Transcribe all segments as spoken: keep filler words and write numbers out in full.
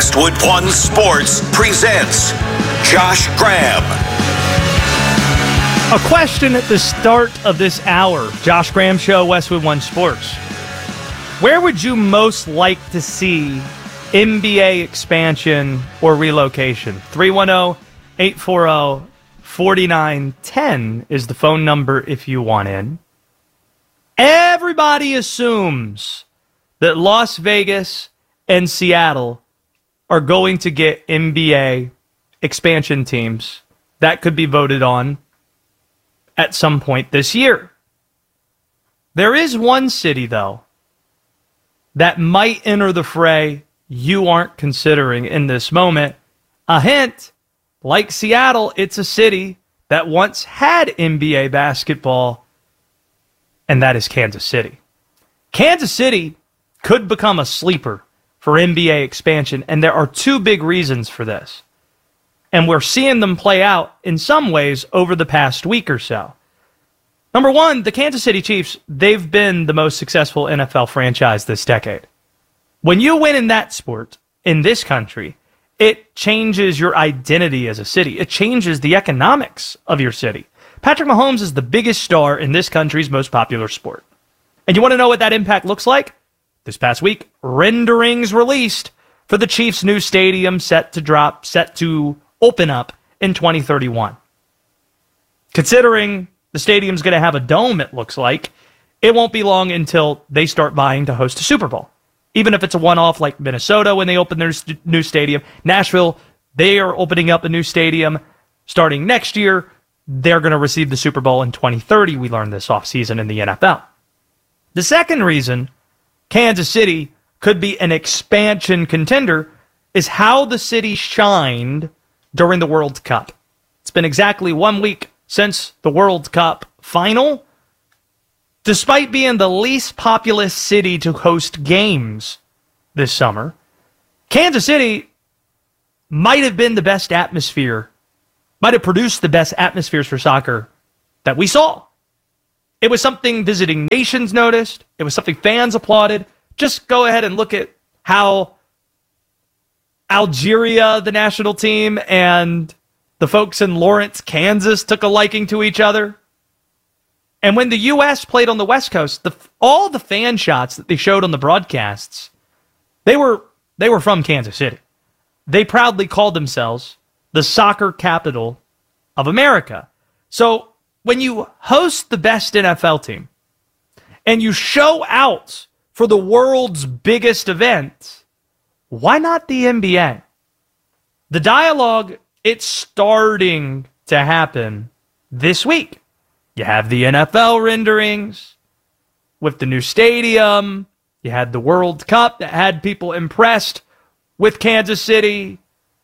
Westwood One Sports presents Josh Graham. A question at the start of this hour. Josh Graham Show, Westwood One Sports. Where would you most like to see N B A expansion or relocation? three one zero, eight four zero, four nine one zero is the phone number if you want in. Everybody assumes that Las Vegas and Seattle are going to get N B A expansion teams that could be voted on at some point this year. There is one city, though, that might enter the fray you aren't considering in this moment. A hint, like Seattle, it's a city that once had N B A basketball, and that is Kansas City. Kansas City could become a sleeper for N B A expansion, and there are two big reasons for this. And we're seeing them play out in some ways over the past week or so. Number one, the Kansas City Chiefs, they've been the most successful N F L franchise this decade. When you win in that sport, in this country, it changes your identity as a city. It changes the economics of your city. Patrick Mahomes is the biggest star in this country's most popular sport. And you want to know what that impact looks like? This past week, renderings released for the Chiefs' new stadium set to drop, set to open up in twenty thirty-one. Considering the stadium's going to have a dome, it looks like, it won't be long until they start buying to host a Super Bowl. Even if it's a one-off like Minnesota when they open their st- new stadium. Nashville, they are opening up a new stadium starting next year. They're going to receive the Super Bowl in twenty thirty. We learned this offseason in the N F L. The second reason Kansas City could be an expansion contender is how the city shined during the World Cup. It's been exactly one week since the World Cup final. Despite being the least populous city to host games this summer, Kansas City might have been the best atmosphere, might have produced the best atmospheres for soccer that we saw. It was something visiting nations noticed. It was something fans applauded. Just go ahead and look at how Algeria, the national team, and the folks in Lawrence, Kansas, took a liking to each other. And when the U S played on the West Coast, the, all the fan shots that they showed on the broadcasts, they were they were from Kansas City. They proudly called themselves the soccer capital of America. So when you host the best N F L team and you show out for the world's biggest event, why not the N B A? The dialogue, it's starting to happen this week. You have the N F L renderings with the new stadium. You had the World Cup that had people impressed with Kansas City.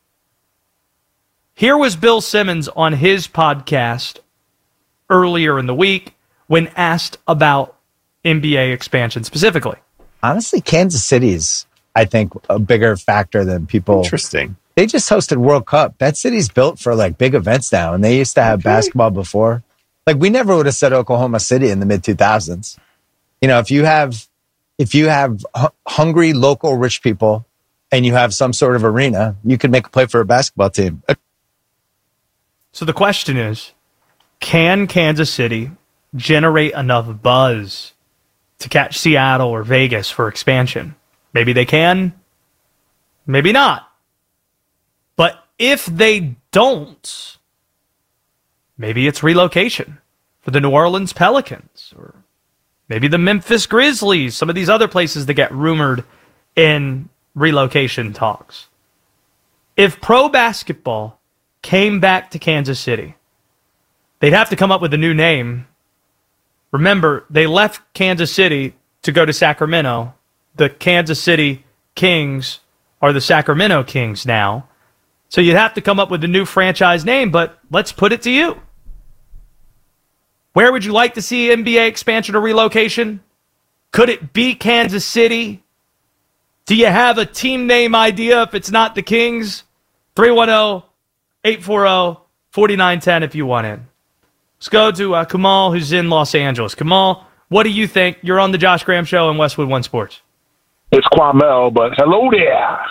Here was Bill Simmons on his podcast earlier in the week when asked about N B A expansion specifically. Honestly, Kansas City's, I think, a bigger factor than people. Interesting. They just hosted World Cup. That city's built for like big events now, and they used to have okay. basketball before. Like, we never would have said Oklahoma City in the mid two thousands. You know, if you have if you have h- hungry local rich people and you have some sort of arena, you could make a play for a basketball team. So the question is, can Kansas City generate enough buzz to catch Seattle or Vegas for expansion? Maybe they can, maybe not. But if they don't, maybe it's relocation for the New Orleans Pelicans or maybe the Memphis Grizzlies, some of these other places that get rumored in relocation talks. If pro basketball came back to Kansas City, they'd have to come up with a new name. Remember, they left Kansas City to go to Sacramento. The Kansas City Kings are the Sacramento Kings now. So you'd have to come up with a new franchise name, but let's put it to you. Where would you like to see N B A expansion or relocation? Could it be Kansas City? Do you have a team name idea if it's not the Kings? three one zero, eight four zero, four nine one zero if you want in. Let's go to uh, Kamal, who's in Los Angeles. Kamal, what do you think? You're on the Josh Graham Show on Westwood One Sports. It's Kwamel, but hello there.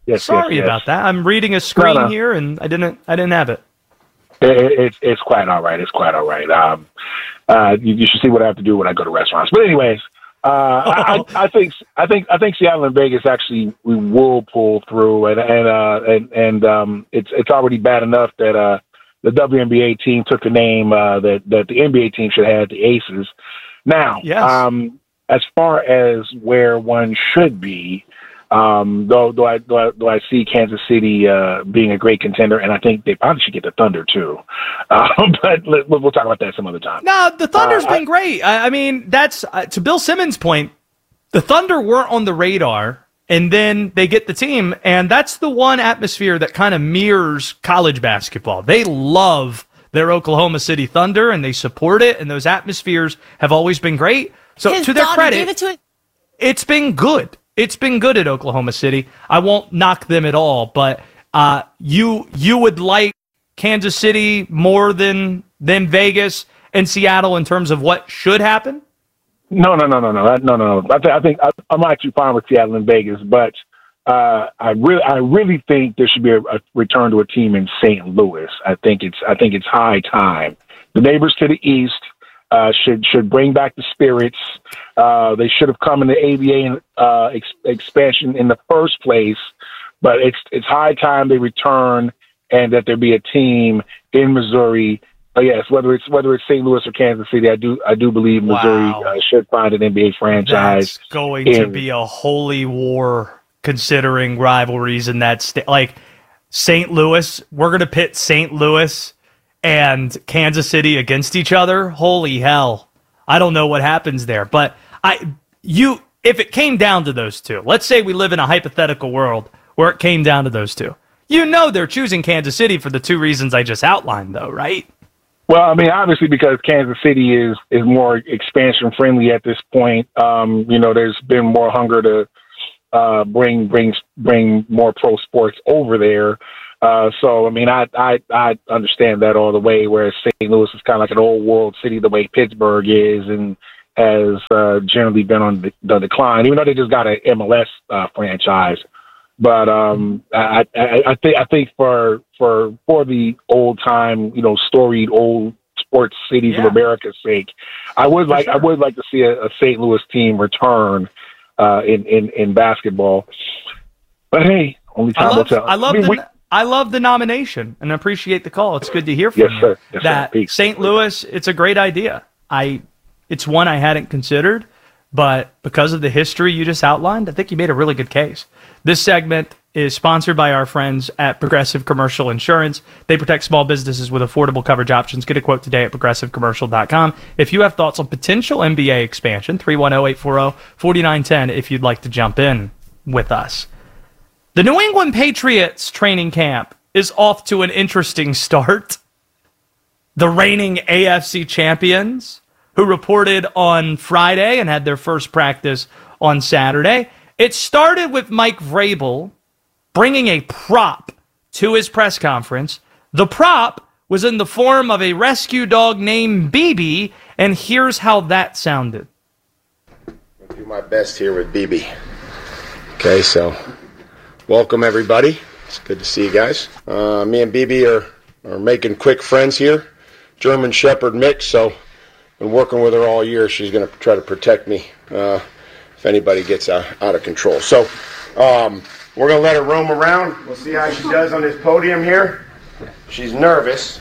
Yes, Sorry yes, yes. about that. I'm reading a screen No, no. here, and I didn't. I didn't have it. It, it, it's it's quite all right. It's quite all right. Um, uh, you, you should see what I have to do when I go to restaurants. But anyways, uh, I, I, I think I think I think Seattle and Vegas actually we will pull through, and and uh, and, and um, it's it's already bad enough that uh, the W N B A team took a name uh, that that the N B A team should have, the Aces. Now, Yes. um, as far as where one should be. Um, though, though I, though I, though I see Kansas City, uh, being a great contender, and I think they probably should get the Thunder too. Uh, but let, we'll talk about that some other time. No, the Thunder's Uh, been great. I, I mean, that's uh, to Bill Simmons' point. The Thunder weren't on the radar, and then they get the team, and that's the one atmosphere that kind of mirrors college basketball. They love their Oklahoma City Thunder, and they support it, and those atmospheres have always been great. So His to their daughter credit, gave it to it. it's been good. It's been good at Oklahoma City. I won't knock them at all, but uh, you you would like Kansas City more than than Vegas and Seattle in terms of what should happen? No, no, no, no, no, no, no, no. I, th- I think I, I'm actually fine with Seattle and Vegas, but uh, I really, I really think there should be a, a return to a team in Saint Louis. I think it's, I think it's high time. The neighbors to the east. Uh, should should bring back the spirits. Uh, they should have come in the A B A uh, ex- expansion in the first place, but it's it's high time they return and that there be a team in Missouri. Uh, yes, whether it's whether it's Saint Louis or Kansas City, I do I do believe Missouri Wow. uh, should find an N B A franchise. That's going to in- be a holy war considering rivalries in that state. Like Saint Louis, we're going to pit Saint Louis and Kansas City against each other. Holy hell. I don't know what happens there, but I you if it came down to those two. Let's say we live in a hypothetical world where it came down to those two. You know they're choosing Kansas City for the two reasons I just outlined though, right? Well, I mean, obviously because Kansas City is is more expansion friendly at this point. Um, you know, there's been more hunger to uh, bring bring bring more pro sports over there. Uh, so, I mean, I, I, I understand that all the way, whereas Saint Louis is kind of like an old world city the way Pittsburgh is and has uh, generally been on the, the decline, even though they just got an M L S uh, franchise. But um, I, I, I think I think for for for the old time, you know, storied old sports cities Yeah. of America's sake, I would like sure. I would like to see a, a Saint Louis team return uh, in, in in basketball. But hey, only I time will love, tell. I love mean, the we- I love the nomination and appreciate the call. It's good to hear from Yes, you. sir. Yes, sir. that Peace. Saint Louis, it's a great idea. I, it's one I hadn't considered, but because of the history you just outlined, I think you made a really good case. This segment is sponsored by our friends at Progressive Commercial Insurance. They protect small businesses with affordable coverage options. Get a quote today at progressive commercial dot com. If you have thoughts on potential N B A expansion, three one zero, eight four zero, four nine one zero if you'd like to jump in with us. The New England Patriots training camp is off to an interesting start. The reigning A F C champions, who reported on Friday and had their first practice on Saturday. It started with Mike Vrabel bringing a prop to his press conference. The prop was in the form of a rescue dog named B B, and here's how that sounded. I'll do my best here with B B. Okay, so welcome everybody. It's good to see you guys. Uh, me and B B are, are making quick friends here. German Shepherd mix, so been working with her all year. She's going to try to protect me uh, if anybody gets out, out of control. So um, we're going to let her roam around. We'll see how she does on this podium here. She's nervous.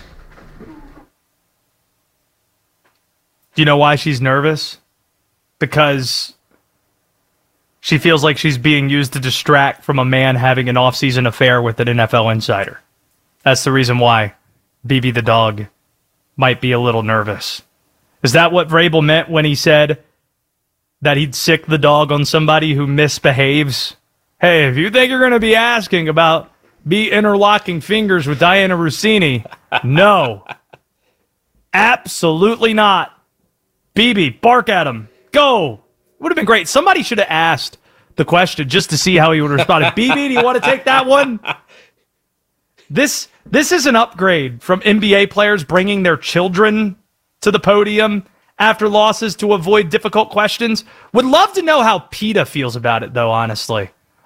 Do you know why she's nervous? Because she feels like she's being used to distract from a man having an off-season affair with an N F L insider. That's the reason why B B the dog might be a little nervous. Is that what Vrabel meant when he said that he'd sick the dog on somebody who misbehaves? Hey, if you think you're going to be asking about me interlocking fingers with Diana Rossini, no. Absolutely not. B B, bark at him. Go. Would have been great. Somebody should have asked the question just to see how he would have responded. B B, do you want to take that one? This this is an upgrade from N B A players bringing their children to the podium after losses to avoid difficult questions. Would love to know how PETA feels about it, though, honestly.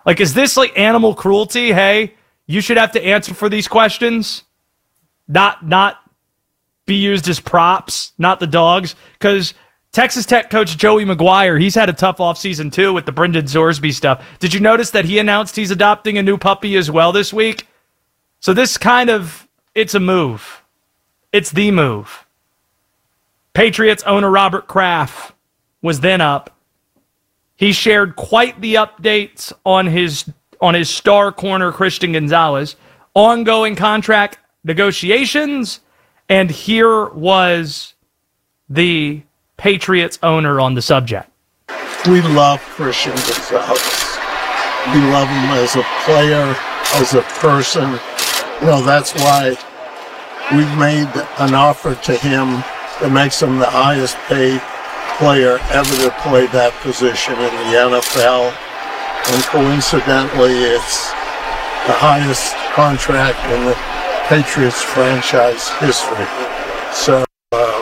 Like, is this like animal cruelty? Hey, you should have to answer for these questions. Not, not be used as props, not the dogs. Because Texas Tech coach Joey McGuire, he's had a tough offseason too with the Brendan Zorsby stuff. Did you notice that he announced he's adopting a new puppy as well this week? So this kind of, it's a move. It's the move. Patriots owner Robert Kraft was then up. He shared quite the updates on his on his star corner, Christian Gonzalez, ongoing contract negotiations, and here was the Patriots owner on the subject. We love Christian Gonzalez. We love him as a player, as a person. You know, that's why we've made an offer to him that makes him the highest paid player ever to play that position in the N F L. And coincidentally, it's the highest contract in the Patriots franchise history. So uh,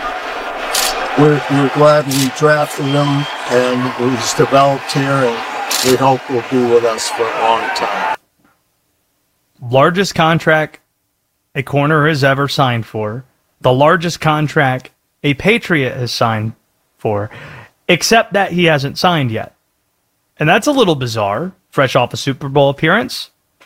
we're, we're glad we drafted him and he's developed here, and we hope he'll be with us for a long time. Largest contract a corner has ever signed for. The largest contract a Patriot has signed for, except that he hasn't signed yet. And that's a little bizarre, fresh off a Super Bowl appearance.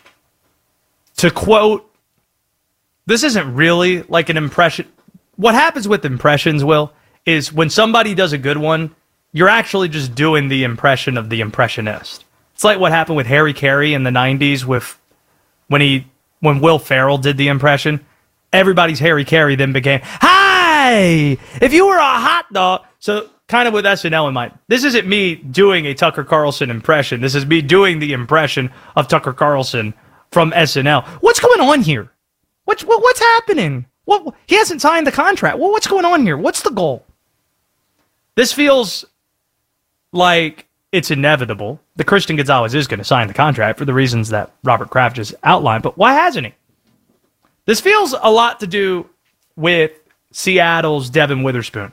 To quote, this isn't really like an impression. What happens with impressions, Will, is when somebody does a good one, you're actually just doing the impression of the impressionist. It's like what happened with Harry Carey in the nineties with when he when Will Ferrell did the impression. Everybody's Harry Carey then became, hi, if you were a hot dog. So kind of with S N L in mind. This isn't me doing a Tucker Carlson impression. This is me doing the impression of Tucker Carlson from S N L. What's going on here? What's, what, what's happening? What, he hasn't signed the contract. Well, what's going on here? What's the goal? This feels like it's inevitable. The Christian Gonzalez is going to sign the contract for the reasons that Robert Kraft just outlined, but why hasn't he? This feels a lot to do with Seattle's Devin Witherspoon.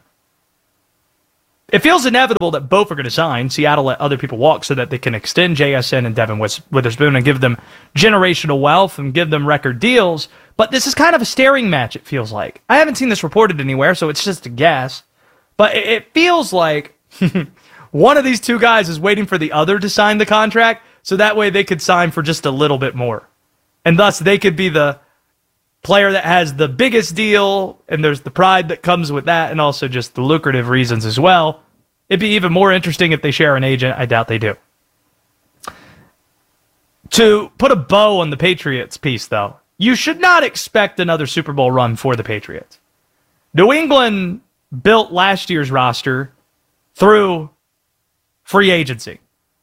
It feels inevitable that both are going to sign. Seattle let other people walk so that they can extend J S N and Devin Witherspoon and give them generational wealth and give them record deals. But this is kind of a staring match, it feels like. I haven't seen this reported anywhere, so it's just a guess. But it feels like one of these two guys is waiting for the other to sign the contract, so that way they could sign for just a little bit more. And thus they could be the player that has the biggest deal, and there's the pride that comes with that, and also just the lucrative reasons as well. It'd be even more interesting if they share an agent. I doubt they do. To put a bow on the Patriots piece, though, you should not expect another Super Bowl run for the Patriots. New England built last year's roster through free agency.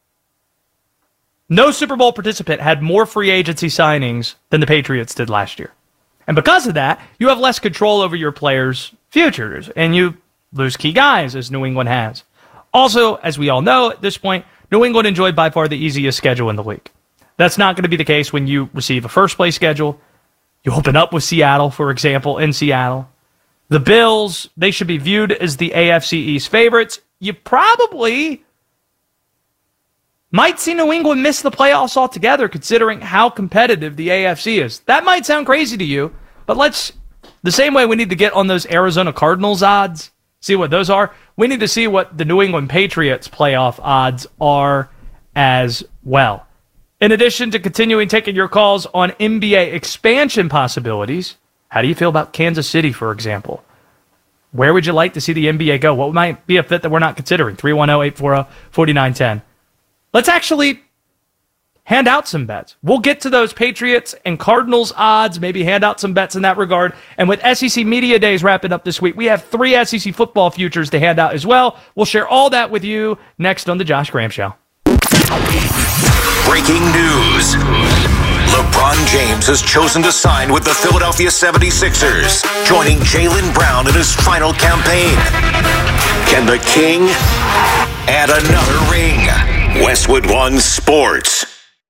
No Super Bowl participant had more free agency signings than the Patriots did last year. And because of that, you have less control over your players' futures, and you lose key guys, as New England has. Also, as we all know at this point, New England enjoyed by far the easiest schedule in the league. That's not going to be the case when you receive a first-place schedule. You open up with Seattle, for example, in Seattle. The Bills, they should be viewed as the A F C East favorites. You probably might see New England miss the playoffs altogether, considering how competitive the A F C is. That might sound crazy to you, but let's, the same way we need to get on those Arizona Cardinals odds, see what those are, we need to see what the New England Patriots playoff odds are as well. In addition to continuing taking your calls on N B A expansion possibilities, how do you feel about Kansas City, for example? Where would you like to see the N B A go? What might be a fit that we're not considering? three one zero, eight four zero, four nine one zero. Let's actually hand out some bets. We'll get to those Patriots and Cardinals odds, maybe hand out some bets in that regard. And with S E C Media Days wrapping up this week, we have three S E C football futures to hand out as well. We'll share all that with you next on The Josh Graham Show. Breaking news. LeBron James has chosen to sign with the Philadelphia seventy-sixers, joining Jaylen Brown in his final campaign. Can the King add another ring? Westwood One Sports.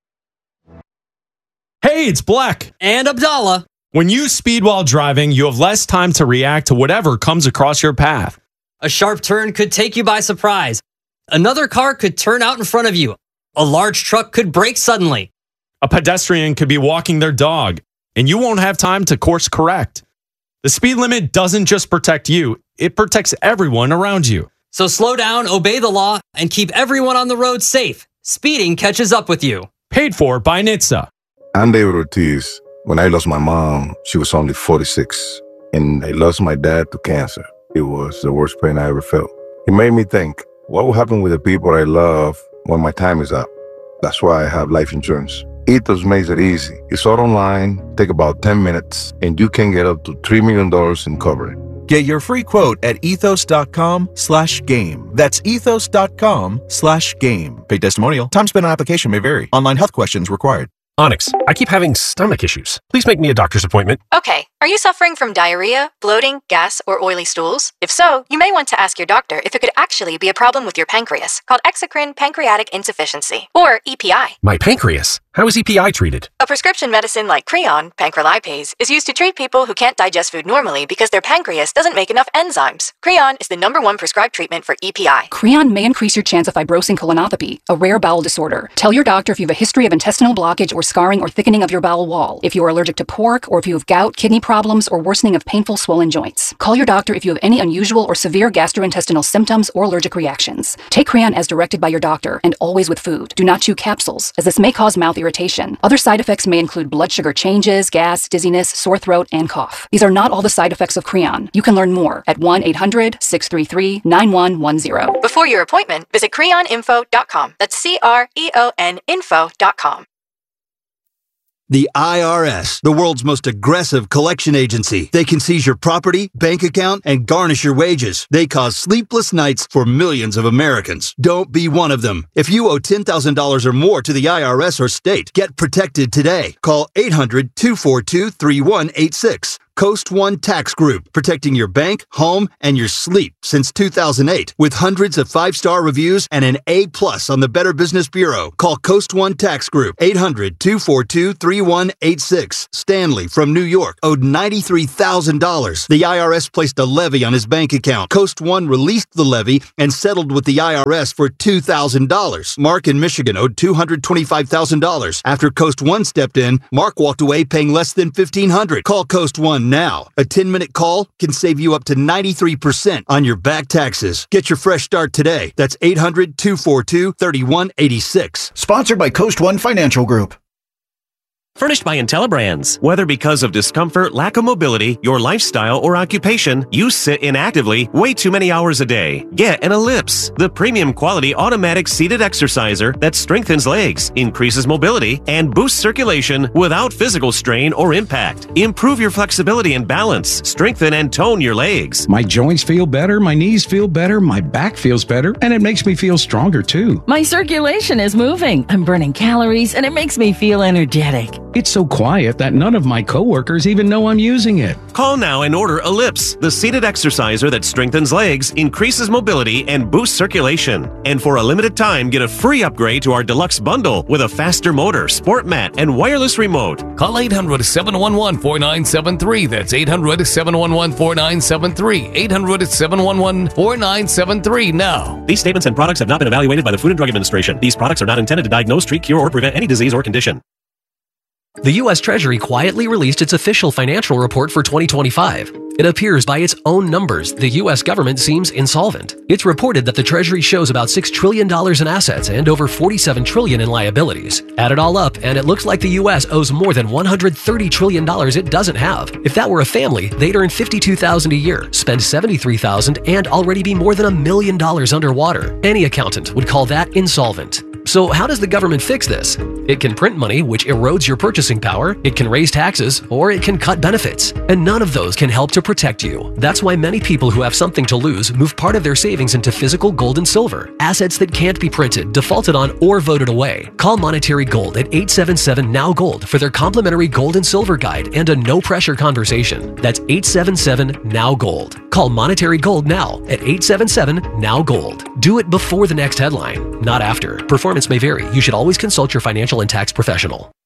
Hey, it's Black. And Abdallah. When you speed while driving, you have less time to react to whatever comes across your path. A sharp turn could take you by surprise. Another car could turn out in front of you. A large truck could brake suddenly. A pedestrian could be walking their dog, and you won't have time to course correct. The speed limit doesn't just protect you, it protects everyone around you. So slow down, obey the law, and keep everyone on the road safe. Speeding catches up with you. Paid for by N H T S A. I'm David Ortiz. When I lost my mom, she was only forty-six, and I lost my dad to cancer. It was the worst pain I ever felt. It made me think, what will happen with the people I love when my time is up? That's why I have life insurance. Ethos makes it easy. It's all online, take about ten minutes, and you can get up to three million dollars in coverage. Get your free quote at ethos.com slash game. That's ethos.com slash game. Paid testimonial. Time spent on application may vary. Online health questions required. Onyx, I keep having stomach issues. Please make me a doctor's appointment. Okay. Are you suffering from diarrhea, bloating, gas, or oily stools? If so, you may want to ask your doctor if it could actually be a problem with your pancreas, called exocrine pancreatic insufficiency, or E P I. My pancreas? How is E P I treated? A prescription medicine like Creon, pancrelipase, is used to treat people who can't digest food normally because their pancreas doesn't make enough enzymes. Creon is the number one prescribed treatment for E P I. Creon may increase your chance of fibrosing colonopathy, a rare bowel disorder. Tell your doctor if you have a history of intestinal blockage or scarring or thickening of your bowel wall, if you are allergic to pork, or if you have gout, kidney problems, or worsening of painful swollen joints. Call your doctor if you have any unusual or severe gastrointestinal symptoms or allergic reactions. Take Creon as directed by your doctor, and always with food. Do not chew capsules, as this may cause mouth irritation. Other side effects may include blood sugar changes, gas, dizziness, sore throat, and cough. These are not all the side effects of Creon. You can learn more at one eight hundred, six three three, nine one one zero. Before your appointment, visit creon info dot com. That's C R E O N info dot com. The I R S, the world's most aggressive collection agency. They can seize your property, bank account, and garnish your wages. They cause sleepless nights for millions of Americans. Don't be one of them. If you owe ten thousand dollars or more to the I R S or state, get protected today. Call eight hundred, two four two, three one eight six. Coast One Tax Group, protecting your bank, home, and your sleep since two thousand eight. With hundreds of five-star reviews and an A plus on the Better Business Bureau. Call Coast One Tax Group, eight hundred, two four two, three one eight six. Stanley from New York owed ninety-three thousand dollars. The I R S placed a levy on his bank account. Coast One released the levy and settled with the I R S for two thousand dollars. Mark in Michigan owed two hundred twenty-five thousand dollars. After Coast One stepped in, Mark walked away paying less than fifteen hundred dollars. Call Coast One now. A ten-minute call can save you up to ninety-three percent on your back taxes. Get your fresh start today. That's eight hundred, two four two, three one eight six. Sponsored by Coast One Financial Group. Furnished by IntelliBrands. Whether because of discomfort, lack of mobility, your lifestyle, or occupation, you sit inactively way too many hours a day. Get an Ellipse, the premium quality automatic seated exerciser that strengthens legs, increases mobility, and boosts circulation without physical strain or impact. Improve your flexibility and balance, strengthen and tone your legs. My joints feel better, my knees feel better, my back feels better, and it makes me feel stronger too. My circulation is moving, I'm burning calories, and it makes me feel energetic. It's so quiet that none of my coworkers even know I'm using it. Call now and order Ellipse, the seated exerciser that strengthens legs, increases mobility, and boosts circulation. And for a limited time, get a free upgrade to our deluxe bundle with a faster motor, sport mat, and wireless remote. Call eight hundred, seven one one, four nine seven three. That's eight hundred, seven one one, four nine seven three. eight hundred, seven one one, four nine seven three now. These statements and products have not been evaluated by the Food and Drug Administration. These products are not intended to diagnose, treat, cure, or prevent any disease or condition. The U S Treasury quietly released its official financial report for twenty twenty-five. It appears by its own numbers the U S government seems insolvent. It's reported that the Treasury shows about six trillion dollars in assets and over forty-seven trillion dollars in liabilities. Add it all up, and it looks like the U S owes more than one hundred thirty trillion dollars it doesn't have. If that were a family, they'd earn fifty-two thousand dollars a year, spend seventy-three thousand dollars, and already be more than a million dollars underwater. Any accountant would call that insolvent. So how does the government fix this? It can print money, which erodes your purchasing power, it can raise taxes, or it can cut benefits. And none of those can help to protect you. That's why many people who have something to lose move part of their savings into physical gold and silver, assets that can't be printed, defaulted on, or voted away. Call Monetary Gold at eight seven seven, N O W Gold for their complimentary gold and silver guide and a no-pressure conversation. That's eight seven seven, N O W Gold. Call Monetary Gold now at eight seven seven, N O W Gold. Do it before the next headline, not after. Performance may vary. You should always consult your financial and tax professional.